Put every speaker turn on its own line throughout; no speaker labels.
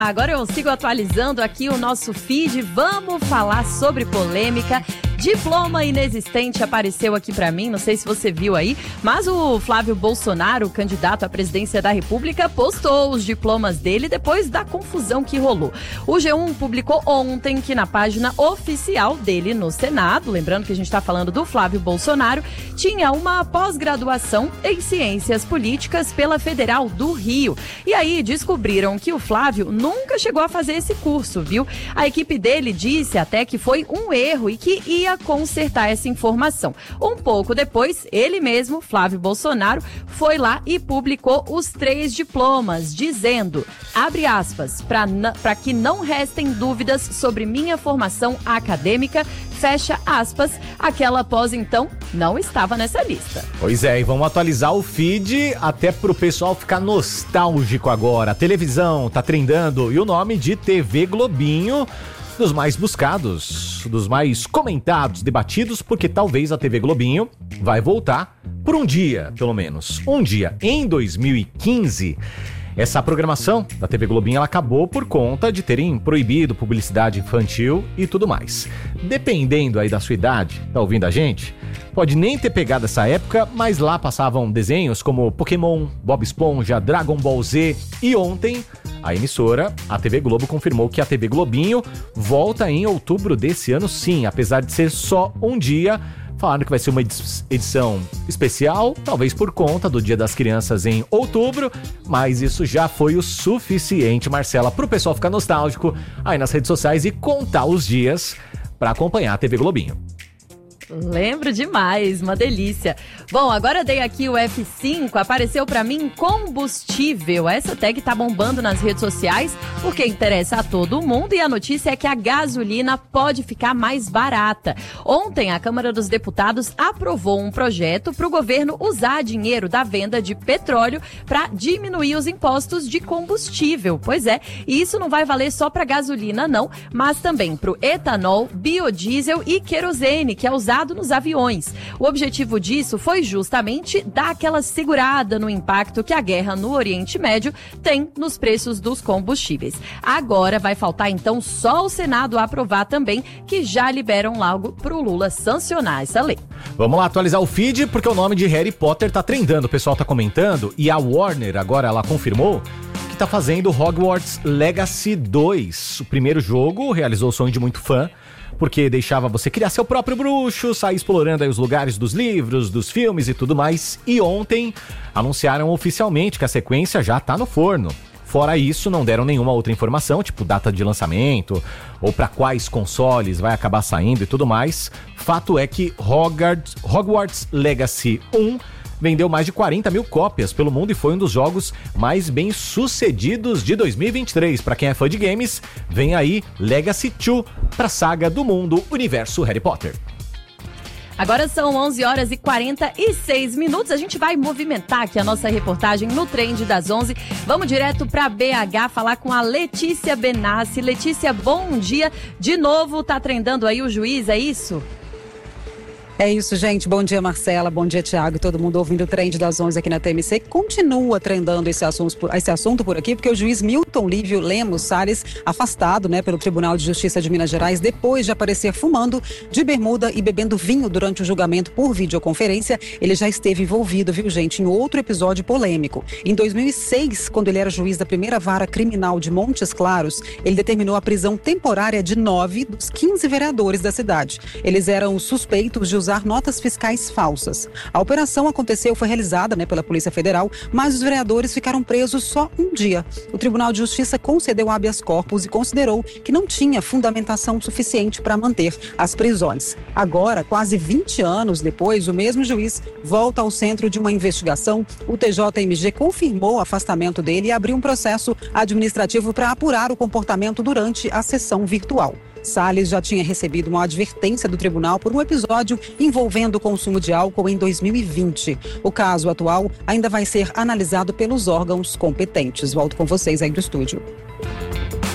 Agora eu sigo atualizando aqui o nosso feed. Vamos falar sobre polêmica. Diploma inexistente apareceu aqui pra mim, não sei se você viu aí, mas o Flávio Bolsonaro, candidato à presidência da República, postou os diplomas dele depois da confusão que rolou. O G1 publicou ontem que na página oficial dele no Senado, lembrando que a gente tá falando do Flávio Bolsonaro, tinha uma pós-graduação em Ciências Políticas pela Federal do Rio. E aí descobriram que o Flávio nunca chegou a fazer esse curso, viu? A equipe dele disse até que foi um erro e que ia consertar essa informação. Um pouco depois, ele mesmo, Flávio Bolsonaro, foi lá e publicou os 3 diplomas, dizendo, abre aspas, para que não restem dúvidas sobre minha formação acadêmica, fecha aspas, aquela pós, então, não estava nessa lista.
Pois é, e vamos atualizar o feed até pro pessoal ficar nostálgico agora. A televisão tá trendando e o nome de TV Globinho dos mais buscados, dos mais comentados, debatidos, porque talvez a TV Globinho vai voltar por um dia, pelo menos. Um dia. Em 2015, essa programação da TV Globinho ela acabou por conta de terem proibido publicidade infantil e tudo mais. Dependendo aí da sua idade, tá ouvindo a gente? Pode nem ter pegado essa época, mas lá passavam desenhos como Pokémon, Bob Esponja, Dragon Ball Z. E ontem, a emissora, a TV Globo, confirmou que a TV Globinho volta em outubro desse ano sim, apesar de ser só um dia. Falaram que vai ser uma edição especial, talvez por conta do Dia das Crianças em outubro, mas isso já foi o suficiente, Marcela, pro pessoal ficar nostálgico aí nas redes sociais e contar os dias para acompanhar a TV Globinho.
Lembro demais, uma delícia. Bom, agora eu dei aqui o F5, apareceu pra mim combustível. Essa tag tá bombando nas redes sociais porque interessa a todo mundo e a notícia é que a gasolina pode ficar mais barata. Ontem a Câmara dos Deputados aprovou um projeto pro governo usar dinheiro da venda de petróleo pra diminuir os impostos de combustível. Pois é, e isso não vai valer só pra gasolina não, mas também pro etanol, biodiesel e querosene, que é usado nos aviões. O objetivo disso foi justamente dar aquela segurada no impacto que a guerra no Oriente Médio tem nos preços dos combustíveis. Agora vai faltar então só o Senado aprovar também, que já liberam logo pro Lula sancionar essa lei.
Vamos lá atualizar o feed, porque o nome de Harry Potter tá trendando, o pessoal tá comentando, e a Warner agora ela confirmou que tá fazendo Hogwarts Legacy 2. O primeiro jogo realizou o sonho de muito fã, porque deixava você criar seu próprio bruxo, sair explorando aí os lugares dos livros, dos filmes e tudo mais. E ontem anunciaram oficialmente que a sequência já tá no forno. Fora isso, não deram nenhuma outra informação, tipo data de lançamento, ou para quais consoles vai acabar saindo e tudo mais. Fato é que Hogwarts Legacy 1 vendeu mais de 40 mil cópias pelo mundo e foi um dos jogos mais bem sucedidos de 2023. Para quem é fã de games, vem aí Legacy 2 para a saga do mundo universo Harry Potter.
Agora são 11 horas e 46 minutos. A gente vai movimentar aqui a nossa reportagem no Trend das 11. Vamos direto para BH falar com a Letícia Benassi. Letícia, bom dia. De novo, tá trendando aí o juiz, é isso?
É isso, gente. Bom dia, Marcela. Bom dia, Thiago. E todo mundo ouvindo o Trend das 11 aqui na TMC. Continua trendando esse assunto por aqui, porque o juiz Milton Lívio Lemos Salles, afastado, pelo Tribunal de Justiça de Minas Gerais, depois de aparecer fumando de bermuda e bebendo vinho durante o julgamento por videoconferência, ele já esteve envolvido, viu, gente, em outro episódio polêmico. Em 2006, quando ele era juiz da primeira vara criminal de Montes Claros, ele determinou a prisão temporária de 9 dos 15 vereadores da cidade. Eles eram suspeitos de usar notas fiscais falsas. A operação foi realizada pela Polícia Federal, mas os vereadores ficaram presos só um dia. O Tribunal de Justiça concedeu habeas corpus e considerou que não tinha fundamentação suficiente para manter as prisões. Agora, quase 20 anos depois, o mesmo juiz volta ao centro de uma investigação. O TJMG confirmou o afastamento dele e abriu um processo administrativo para apurar o comportamento durante a sessão virtual. Salles já tinha recebido uma advertência do tribunal por um episódio envolvendo o consumo de álcool em 2020. O caso atual ainda vai ser analisado pelos órgãos competentes. Volto com vocês aí do estúdio.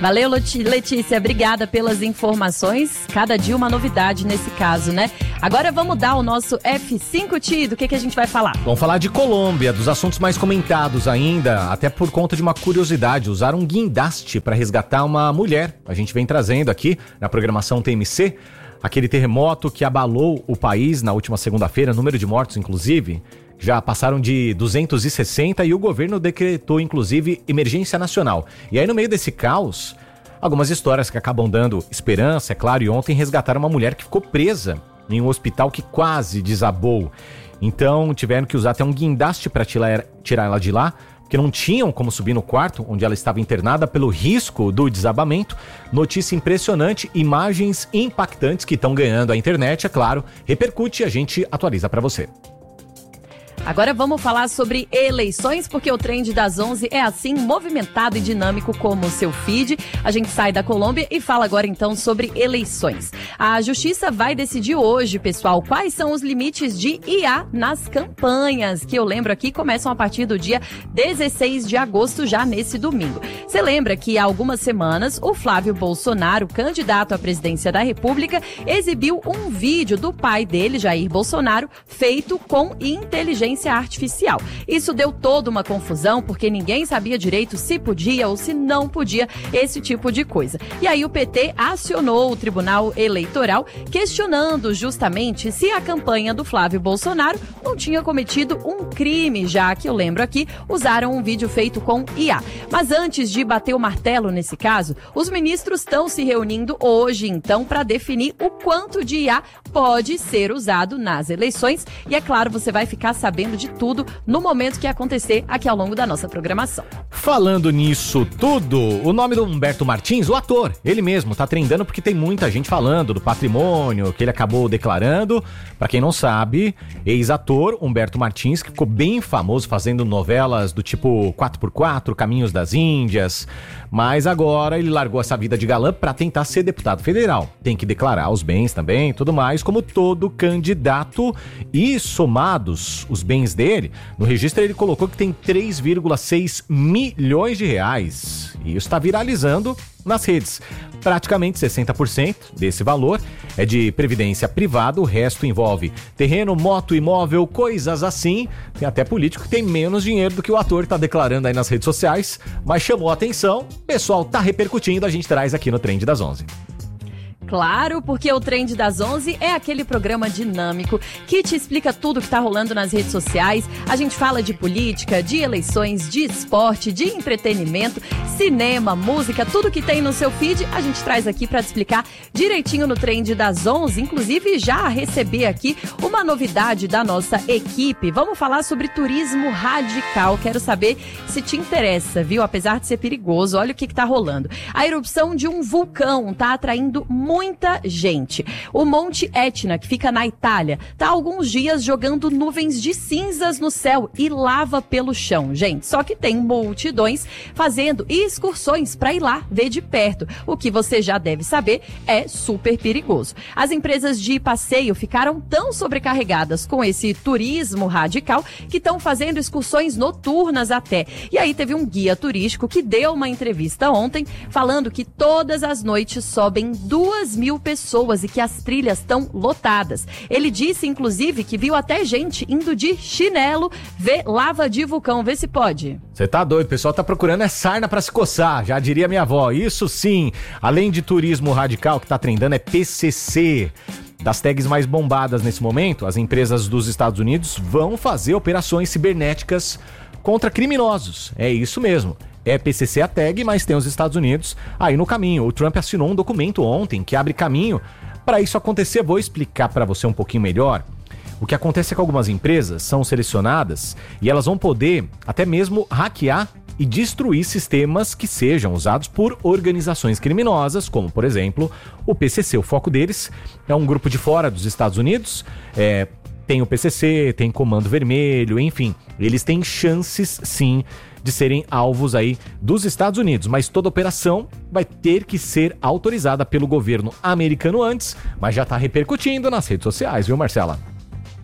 Valeu, Letícia, obrigada pelas informações. Cada dia uma novidade nesse caso, né? Agora vamos dar o nosso F5, Ti, do que a gente vai falar?
Vamos falar de Colômbia, dos assuntos mais comentados ainda, até por conta de uma curiosidade. Usaram um guindaste para resgatar uma mulher. A gente vem trazendo aqui na programação TMC aquele terremoto que abalou o país na última segunda-feira, número de mortos, inclusive, já passaram de 260 e o governo decretou, inclusive, emergência nacional. E aí, no meio desse caos, algumas histórias que acabam dando esperança, é claro, e ontem resgataram uma mulher que ficou presa em um hospital que quase desabou. Então, tiveram que usar até um guindaste para tirar ela de lá, porque não tinham como subir no quarto onde ela estava internada pelo risco do desabamento. Notícia impressionante, imagens impactantes que estão ganhando a internet, é claro. Repercute e a gente atualiza para você.
Agora vamos falar sobre eleições, porque o Trend das 11 é assim, movimentado e dinâmico como o seu feed. A gente sai da Colômbia e fala agora então sobre eleições. A Justiça vai decidir hoje, pessoal, quais são os limites de IA nas campanhas, que eu lembro aqui começam a partir do dia 16 de agosto, já nesse domingo. Você lembra que há algumas semanas o Flávio Bolsonaro, candidato à presidência da República, exibiu um vídeo do pai dele, Jair Bolsonaro, feito com inteligência artificial. Isso deu toda uma confusão, porque ninguém sabia direito se podia ou se não podia esse tipo de coisa. E aí o PT acionou o Tribunal Eleitoral, questionando justamente se a campanha do Flávio Bolsonaro não tinha cometido um crime, já que, eu lembro aqui, usaram um vídeo feito com IA. Mas antes de bater o martelo nesse caso, os ministros estão se reunindo hoje, então, para definir o quanto de IA pode ser usado nas eleições. E é claro, você vai ficar sabendo de tudo no momento que acontecer aqui ao longo da nossa programação.
Falando nisso tudo, o nome do Humberto Martins, o ator, ele mesmo tá trendando porque tem muita gente falando do patrimônio que ele acabou declarando. Pra quem não sabe, ex-ator Humberto Martins, que ficou bem famoso fazendo novelas do tipo 4x4, Caminhos das Índias, mas agora ele largou essa vida de galã pra tentar ser deputado federal. Tem que declarar os bens também e tudo mais, como todo candidato, e somados os bens dele, no registro ele colocou que tem 3,6 milhões de reais. E isso está viralizando nas redes. Praticamente 60% desse valor é de previdência privada, o resto envolve terreno, moto, imóvel, coisas assim. Tem até político que tem menos dinheiro do que o ator está declarando aí nas redes sociais, mas chamou a atenção, o pessoal tá repercutindo, a gente traz aqui no Trend das 11.
Claro, porque o Trend das 11 é aquele programa dinâmico que te explica tudo que tá rolando nas redes sociais. A gente fala de política, de eleições, de esporte, de entretenimento, cinema, música, tudo que tem no seu feed, a gente traz aqui para te explicar direitinho no Trend das 11. Inclusive, já recebi aqui uma novidade da nossa equipe. Vamos falar sobre turismo radical. Quero saber se te interessa, viu? Apesar de ser perigoso, olha o que tá rolando. A erupção de um vulcão tá atraindo muita gente. O Monte Etna, que fica na Itália, tá há alguns dias jogando nuvens de cinzas no céu e lava pelo chão, gente. Só que tem multidões fazendo excursões para ir lá ver de perto. O que você já deve saber é super perigoso. As empresas de passeio ficaram tão sobrecarregadas com esse turismo radical que estão fazendo excursões noturnas até. E aí teve um guia turístico que deu uma entrevista ontem falando que todas as noites sobem 2.000 pessoas e que as trilhas estão lotadas. Ele disse, inclusive, que viu até gente indo de chinelo ver lava de vulcão. Vê se pode.
Você tá doido, o pessoal tá procurando sarna pra se coçar, já diria minha avó. Isso sim, além de turismo radical que tá trendando, é PCC. Das tags mais bombadas nesse momento, as empresas dos Estados Unidos vão fazer operações cibernéticas contra criminosos. É isso mesmo. É PCC a tag, mas tem os Estados Unidos aí no caminho. O Trump assinou um documento ontem que abre caminho para isso acontecer. Vou explicar para você um pouquinho melhor. O que acontece é que algumas empresas são selecionadas e elas vão poder até mesmo hackear e destruir sistemas que sejam usados por organizações criminosas, como, por exemplo, o PCC. O foco deles é um grupo de fora dos Estados Unidos, tem o PCC, tem Comando Vermelho, enfim, eles têm chances, sim, de serem alvos aí dos Estados Unidos, mas toda operação vai ter que ser autorizada pelo governo americano antes, mas já tá repercutindo nas redes sociais, viu, Marcela?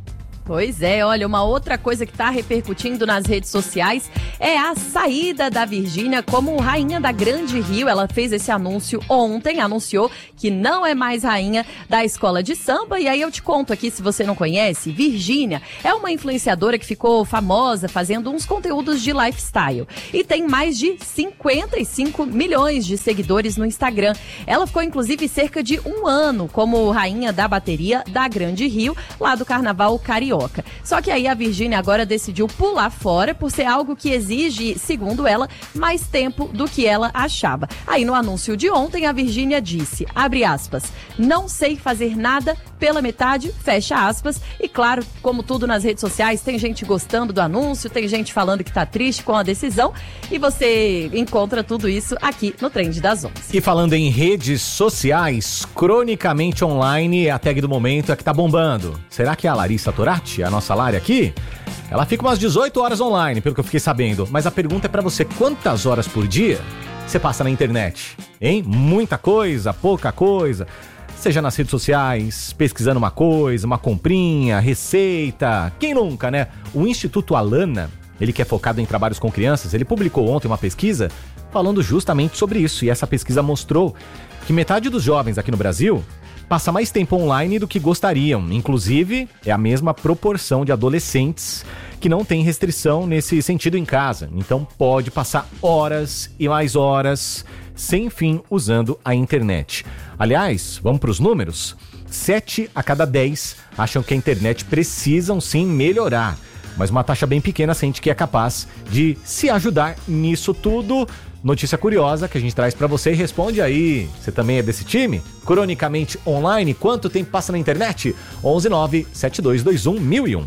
Pois é, olha, uma outra coisa que está repercutindo nas redes sociais é a saída da Virgínia como rainha da Grande Rio. Ela fez esse anúncio ontem, anunciou que não é mais rainha da escola de samba. E aí eu te conto aqui, se você não conhece, Virgínia é uma influenciadora que ficou famosa fazendo uns conteúdos de lifestyle. E tem mais de 55 milhões de seguidores no Instagram. Ela ficou, inclusive, cerca de um ano como rainha da bateria da Grande Rio, lá do Carnaval Carioca. Só que aí a Virgínia agora decidiu pular fora por ser algo que exige, segundo ela, mais tempo do que ela achava. Aí no anúncio de ontem a Virgínia disse, abre aspas, não sei fazer nada pela metade, fecha aspas. E claro, como tudo nas redes sociais, tem gente gostando do anúncio, tem gente falando que tá triste com a decisão e você encontra tudo isso aqui no Trend das 11.
E falando em redes sociais, cronicamente online, a tag do momento é que tá bombando. Será que é a Larissa Torati? A nossa Lari aqui, ela fica umas 18 horas online, pelo que eu fiquei sabendo. Mas a pergunta é pra você, quantas horas por dia você passa na internet? Hein? Muita coisa, pouca coisa? Seja nas redes sociais, pesquisando uma coisa, uma comprinha, receita. Quem nunca, né? O Instituto Alana, ele que é focado em trabalhos com crianças, ele publicou ontem uma pesquisa falando justamente sobre isso. E essa pesquisa mostrou que metade dos jovens aqui no Brasil passa mais tempo online do que gostariam. Inclusive, é a mesma proporção de adolescentes que não tem restrição nesse sentido em casa. Então, pode passar horas e mais horas sem fim usando a internet. Aliás, vamos para os números? 7 a cada 10 acham que a internet precisam sim melhorar. Mas uma taxa bem pequena sente que é capaz de se ajudar nisso tudo. Notícia curiosa que a gente traz pra você e responde aí. Você também é desse time? Cronicamente online, quanto tempo passa na internet? 11972211001.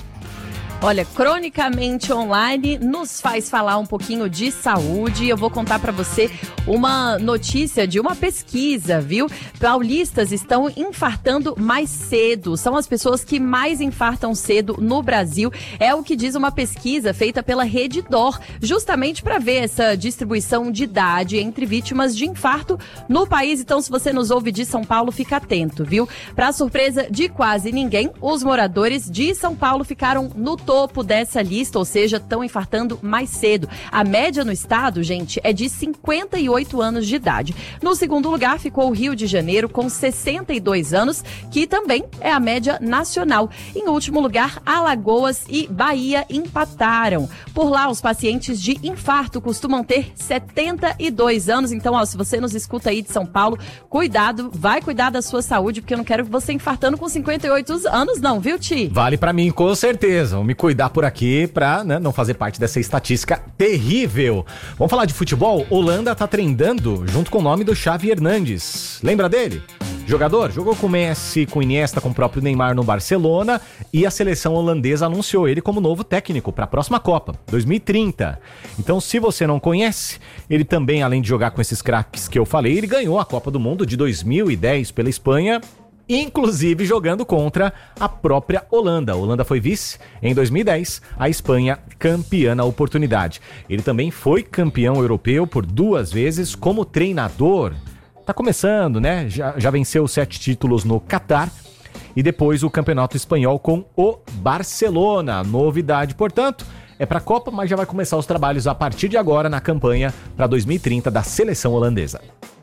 Olha, cronicamente online nos faz falar um pouquinho de saúde. Eu vou contar pra você uma notícia de uma pesquisa, viu? Paulistas estão infartando mais cedo. São as pessoas que mais infartam cedo no Brasil. É o que diz uma pesquisa feita pela Redditor, justamente para ver essa distribuição de idade entre vítimas de infarto no país. Então, se você nos ouve de São Paulo, fica atento, viu? Para surpresa de quase ninguém, os moradores de São Paulo ficaram no topo dessa lista, ou seja, estão infartando mais cedo. A média no estado, gente, é de 58 anos de idade. No segundo lugar ficou o Rio de Janeiro com 62 anos, que também é a média nacional. Em último lugar, Alagoas e Bahia empataram. Por lá, os pacientes de infarto costumam ter 72 anos. Então, ó, se você nos escuta aí de São Paulo, cuidado, vai cuidar da sua saúde, porque eu não quero você infartando com 58 anos não, viu, Ti?
Vale pra mim, com certeza. Vou me cuidar por aqui pra, né, não fazer parte dessa estatística terrível. Vamos falar de futebol? Holanda tá trendando junto com o nome do Xavi Hernandes. Lembra dele? Jogador, jogou com Messi, com Iniesta, com o próprio Neymar no Barcelona, e a seleção holandesa anunciou ele como novo técnico para a próxima Copa, 2030. Então, se você não conhece, ele também, além de jogar com esses craques que eu falei, ele ganhou a Copa do Mundo de 2010 pela Espanha, inclusive jogando contra a própria Holanda. A Holanda foi vice em 2010, a Espanha campeã na oportunidade. Ele também foi campeão europeu por 2 vezes como treinador. Tá começando, né? Já venceu 7 títulos no Catar e depois o campeonato espanhol com o Barcelona. Novidade, portanto, é para a Copa, mas já vai começar os trabalhos a partir de agora na campanha para 2030 da seleção holandesa.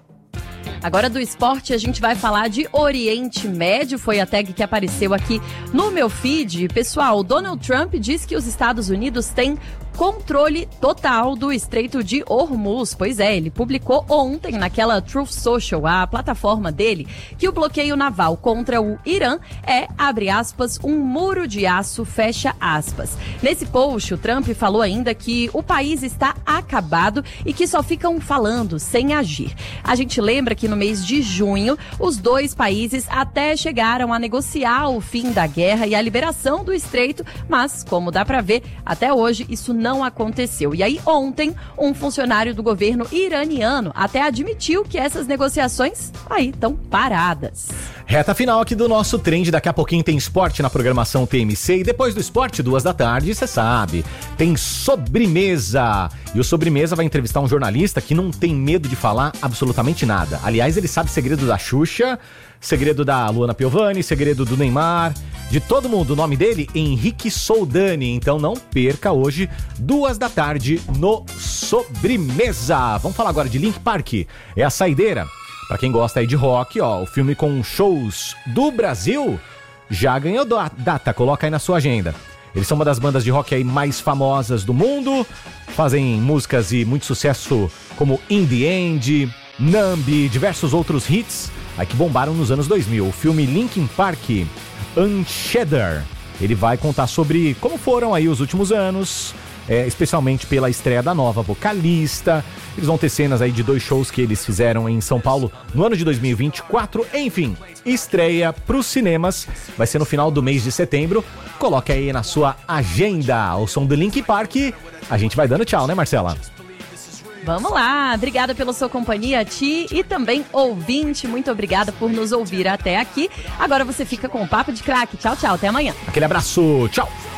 Agora do esporte a gente vai falar de Oriente Médio, foi a tag que apareceu aqui no meu feed. Pessoal, Donald Trump diz que os Estados Unidos têm controle total do Estreito de Hormuz. Pois é, ele publicou ontem naquela Truth Social, a plataforma dele, que o bloqueio naval contra o Irã é, abre aspas, um muro de aço, fecha aspas. Nesse post, o Trump falou ainda que o país está acabado e que só ficam falando, sem agir. A gente lembra que no mês de junho, os dois países até chegaram a negociar o fim da guerra e a liberação do estreito, mas, como dá pra ver, até hoje isso não aconteceu. E aí ontem, um funcionário do governo iraniano até admitiu que essas negociações aí estão paradas.
Reta final aqui do nosso trend, daqui a pouquinho tem esporte na programação TMC e depois do esporte, 14h, você sabe, tem sobremesa. E o Sobremesa vai entrevistar um jornalista que não tem medo de falar absolutamente nada. Aliás, ele sabe segredo da Xuxa, segredo da Luana Piovani, segredo do Neymar, de todo mundo. O nome dele, Henrique Soldani. Então não perca hoje, 14h, no Sobremesa. Vamos falar agora de Linkin Park, é a saideira. Pra quem gosta aí de rock, ó, o filme com shows do Brasil já ganhou data, coloca aí na sua agenda. Eles são uma das bandas de rock aí mais famosas do mundo, fazem músicas e muito sucesso como In The End, Numb, diversos outros hits aí que bombaram nos anos 2000. O filme Linkin Park Untethered, ele vai contar sobre como foram aí os últimos anos, especialmente pela estreia da nova vocalista. Eles vão ter cenas aí de 2 shows que eles fizeram em São Paulo no ano de 2024. Enfim, estreia pros cinemas, vai ser no final do mês de setembro. Coloque aí na sua agenda. Ao som do Linkin Park, a gente vai dando tchau, né, Marcela?
Vamos lá, obrigada pela sua companhia, Ti, e também ouvinte, muito obrigada por nos ouvir até aqui. Agora você fica com o Papo de Craque. Tchau, tchau, até amanhã.
Aquele abraço, tchau!